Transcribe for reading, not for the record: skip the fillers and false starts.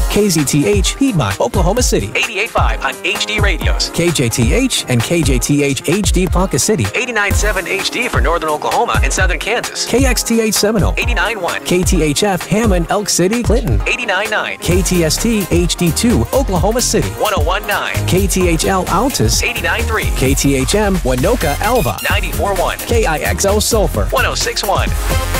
KZTH, Piedmont, Oklahoma City. 88.5 on HD radios. KJTH and KJTH HD Ponca City. 89.7 HD for Northern Oklahoma and Southern Kansas. KXTH Seminole. 89.1. KTHF Hammond, Elk City, Clinton. 89.9. KTST HD2 Oklahoma City. 101.9. KTHL Altus. 89.3. KTHM Winoka Alva. 94.1. KIXO Sulphur. 106.1.